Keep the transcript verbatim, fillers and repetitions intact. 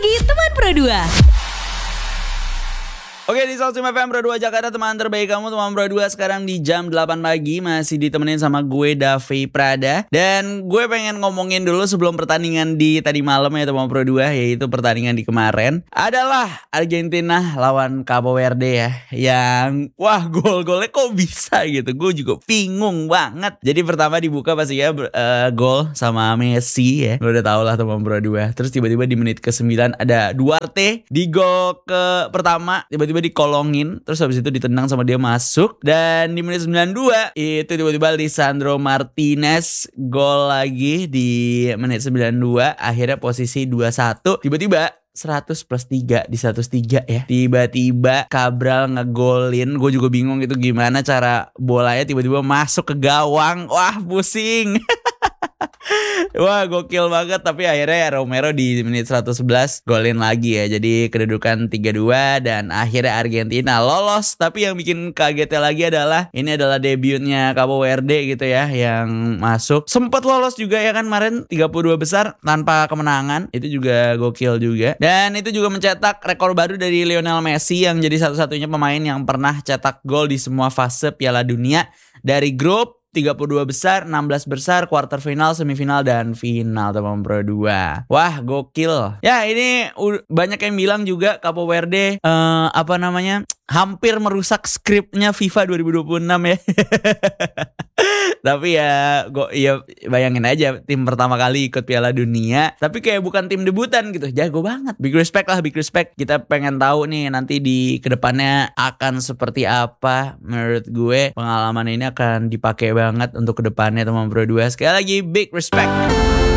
Pagi teman Pro dua. Oke, di Solsim F M Pro dua Jakarta, teman terbaik kamu, teman Pro dua. Sekarang di jam delapan pagi masih ditemenin sama gue, Davi Prada. Dan gue pengen ngomongin dulu sebelum pertandingan di tadi malam ya teman Pro dua, yaitu pertandingan di kemarin adalah Argentina lawan Cabo Verde ya. Yang wah, gol-golnya kok bisa gitu. Gue juga bingung banget. Jadi pertama dibuka pasti ya uh, gol sama Messi ya. Lo udah tau lah teman Pro dua. Terus tiba-tiba di menit ke sembilan ada Duarte di gol ke pertama, tiba-tiba tiba-tiba dikolongin, terus habis itu ditendang sama dia masuk. Dan di menit sembilan puluh dua itu tiba-tiba Lisandro Martinez gol lagi di menit sembilan puluh dua. Akhirnya posisi dua satu. Tiba-tiba seratus plus tiga di seratus tiga ya. Tiba-tiba Cabral ngegolin. Gue juga bingung itu gimana cara bolanya tiba-tiba masuk ke gawang. Wah, pusing. Wah, gokil banget. Tapi akhirnya Romero di menit seratus sebelas golin lagi ya. Jadi kedudukan tiga dua dan akhirnya Argentina lolos. Tapi yang bikin kagetnya lagi adalah ini adalah debutnya Cabo Verde gitu ya, yang masuk. Sempat lolos juga ya kan kemarin tiga puluh dua besar tanpa kemenangan. Itu juga gokil juga. Dan itu juga mencetak rekor baru dari Lionel Messi yang jadi satu-satunya pemain yang pernah cetak gol di semua fase Piala Dunia. Dari grup tiga puluh dua besar, enam belas besar, quarter final, semifinal, dan final teman Pro dua. Wah, gokil. Ya, ini u- banyak yang bilang juga Cabo Verde uh, apa namanya hampir merusak skripnya FIFA dua ribu dua puluh enam ya. Tapi ya, go, ya bayangin aja tim pertama kali ikut Piala Dunia, tapi kayak bukan tim debutan gitu. Jago banget. Big respect lah, big respect. Kita pengen tahu nih nanti di kedepannya akan seperti apa. Menurut gue pengalaman ini akan dipakai banget untuk kedepannya teman Pro dua. Sekali lagi big respect.